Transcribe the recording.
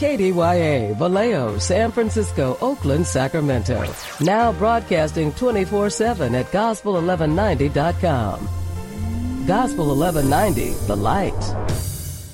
KDYA, Vallejo, San Francisco, Oakland, Sacramento. Now broadcasting 24/7 at gospel1190.com. Gospel 1190, the light.